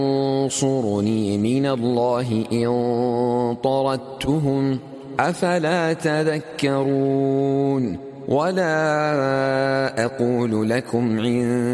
ينصرني من الله إن طردتهم أفلا تذكرون ولا أقول لكم عند